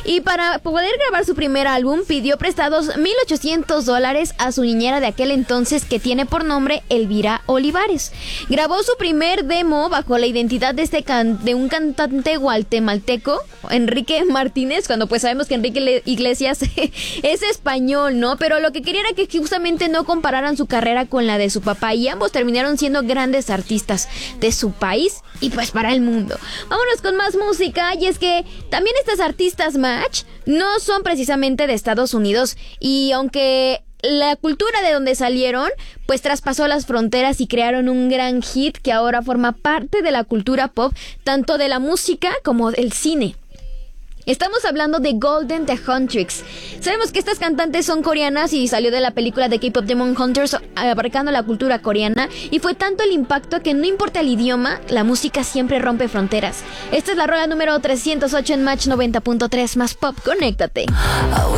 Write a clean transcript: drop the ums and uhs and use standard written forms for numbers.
Y para poder grabar su primer álbum, pidió prestados $1,800 a su niñera de aquel entonces, que tiene por nombre Elvira Olivares. Grabó su primer demo bajo la identidad de un cantante guatemalteco, Enrique Martínez, cuando pues sabemos que Enrique Iglesias es español, ¿no? Pero lo que quería era que justamente no compararan su carrera con la de su papá, y ambos terminaron siendo grandes artistas de su país y pues para el mundo. Vámonos con más música, y es que también estas artistas match no son precisamente de Estados Unidos, y aunque la cultura de donde salieron pues traspasó las fronteras y crearon un gran hit que ahora forma parte de la cultura pop, tanto de la música como del cine. Estamos hablando de Golden the Huntrix. Sabemos que estas cantantes son coreanas y salió de la película de K-Pop Demon Hunters, abarcando la cultura coreana, y fue tanto el impacto que no importa el idioma, la música siempre rompe fronteras. Esta es la rola número 308 en Match 90.3 más Pop. Conéctate.